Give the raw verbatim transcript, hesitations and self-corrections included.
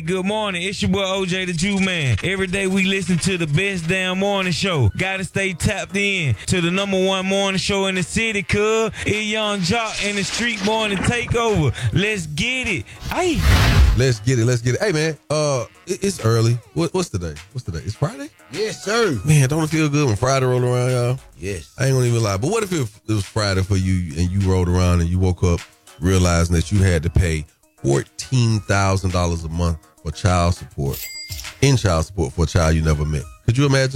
good morning. It's your boy O J the Jew Man. Every day we listen to the best damn morning show. Gotta stay tapped in to the number one morning show in the city, cuz. It's Young Jock in the street morning takeover. Let's get it. Hey. Let's get it. Let's get it. Hey, man, uh, it, it's early. What, what's today? What's today? It's Friday? Yes, sir. Man, don't it feel good when Friday roll around, y'all? Yes. I ain't gonna even lie. But what if it, it was Friday for you and you rolled around and you woke up realizing that you had to pay fourteen thousand dollars a month for child support, in child support for a child you never met? Could you imagine?